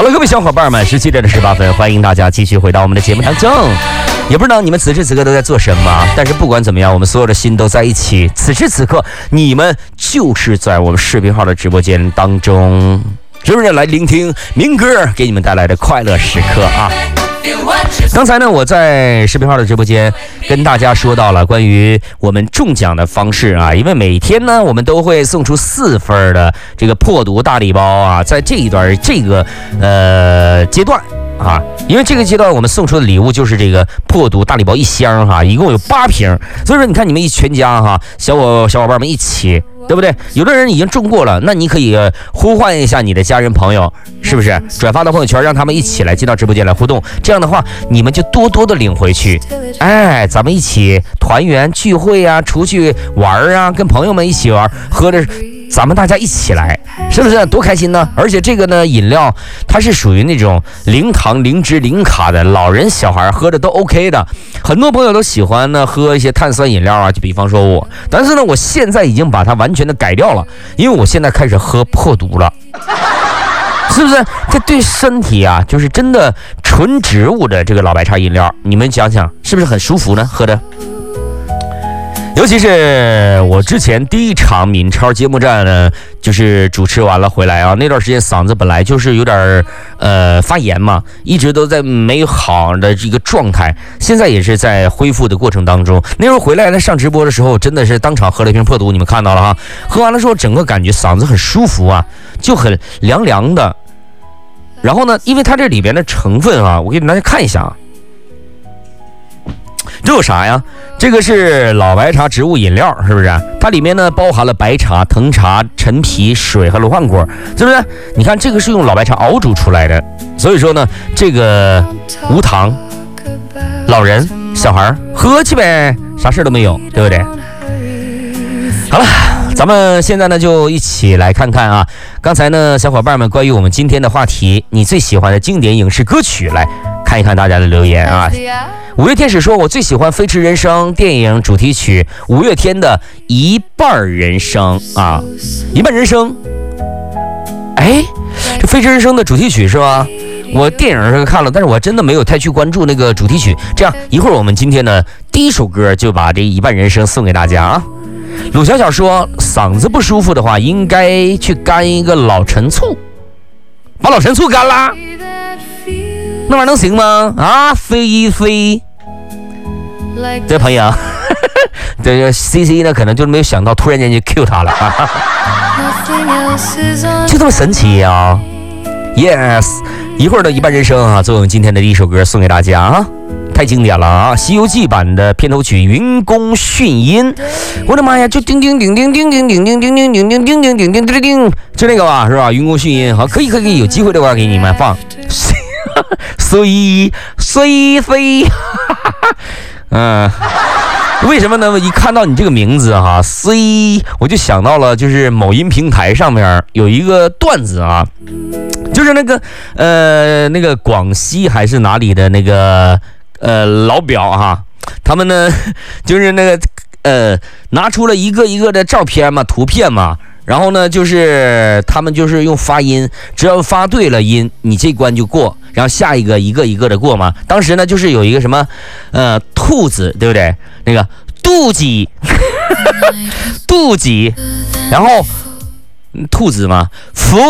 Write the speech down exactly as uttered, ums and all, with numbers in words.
好了，各位小伙伴们，十七点的十八分，欢迎大家继续回到我们的节目当中。也不知道你们此时此刻都在做什么，但是不管怎么样，我们所有的心都在一起。此时此刻，你们就是在我们视频号的直播间当中，是不是来聆听民歌给你们带来的快乐时刻啊？刚才呢，我在视频号的直播间跟大家说到了关于我们中奖的方式啊，因为每天呢，我们都会送出四份的这个破毒大礼包啊，在这一段这个呃阶段啊，因为这个阶段我们送出的礼物就是这个破毒大礼包一箱哈，一共有八瓶，所以说你看你们一全家哈，小伙小伙伴们一起。对不对？有的人已经中过了，那你可以呼唤一下你的家人朋友，是不是？转发到朋友圈，让他们一起来进到直播间来互动。这样的话，你们就多多的领回去。哎，咱们一起团圆聚会啊，出去玩啊，跟朋友们一起玩，喝着。咱们大家一起来，是不是多开心呢？而且这个呢，饮料它是属于那种零糖、零脂、零卡的，老人小孩喝的都 OK 的。很多朋友都喜欢呢喝一些碳酸饮料啊，就比方说我，但是呢，我现在已经把它完全的改掉了，因为我现在开始喝破毒了，是不是？这对身体啊，就是真的纯植物的这个老白茶饮料，你们想想是不是很舒服呢？喝的。尤其是我之前第一场闽超节目站呢，就是主持完了回来啊，那段时间嗓子本来就是有点呃发炎嘛，一直都在没好的这个状态，现在也是在恢复的过程当中。那时候回来呢上直播的时候，真的是当场喝了一瓶破毒，你们看到了哈。喝完了之后，整个感觉嗓子很舒服啊，就很凉凉的。然后呢，因为它这里边的成分啊，我给大家看一下啊。这有啥呀？这个是老白茶植物饮料，是不是？它里面呢包含了白茶、藤茶、陈皮、水和罗汉果，是不是？你看这个是用老白茶熬煮出来的，所以说呢，这个无糖，老人、小孩喝去呗，啥事都没有，对不对？好了，咱们现在呢就一起来看看啊，刚才呢小伙伴们关于我们今天的话题，你最喜欢的经典影视歌曲，来看一看大家的留言啊。五月天使说，我最喜欢《飞驰人生》电影主题曲，五月天的一半人生啊，一半人生。哎，这《飞驰人生》的主题曲是吧？我电影上看了，但是我真的没有太去关注那个主题曲。这样一会儿我们今天的第一首歌就把这一半人生送给大家啊。鲁小小说，嗓子不舒服的话，应该去干一个老陈醋，把老陈醋干啦。那玩意能行吗？啊，飞一飞，这朋友，这个 C C 呢，可能就没有想到，突然间就 Q 他了，啊、就这么神奇啊 ！Yes， 一会儿的一半人生啊，作为我们今天的第一首歌送给大家啊，太经典了啊！《西游记》版的片头曲《云宫迅音》，我的妈呀，就叮叮叮叮叮叮叮叮叮叮叮叮叮叮叮叮叮，就那个吧，是吧？云宫迅音，好，可以可以，有机会的话给你们放。随随飞，嗯，为什么呢？一看到你这个名字哈，随，我就想到了，就是某音平台上面有一个段子啊，就是那个呃那个广西还是哪里的那个呃老表哈，他们呢就是那个呃拿出了一个一个的照片嘛，图片嘛。然后呢，就是他们就是用发音，只要发对了音，你这关就过，然后下一个一个一个的过嘛。当时呢，就是有一个什么，呃，兔子，对不对？那个肚脐，肚脐，然后兔子嘛，福。